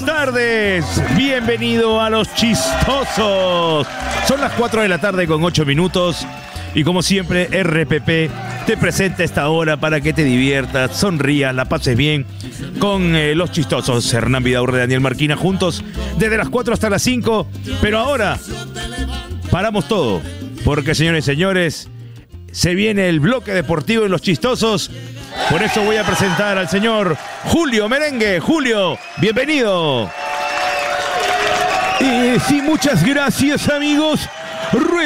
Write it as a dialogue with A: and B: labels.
A: tardes, bienvenido a Los Chistosos. Son las 4 de la tarde con 8 minutos y como siempre RPP te presenta esta hora para que te diviertas, sonrías, la pases bien con Los Chistosos. Hernán Vidaurre, Daniel Marquina, juntos desde las 4 hasta las 5, pero ahora paramos todo, porque señores y señores, se viene el bloque deportivo de Los Chistosos. Por eso voy a presentar al señor Julio Merengue. Julio, bienvenido.
B: Sí, muchas gracias, amigos.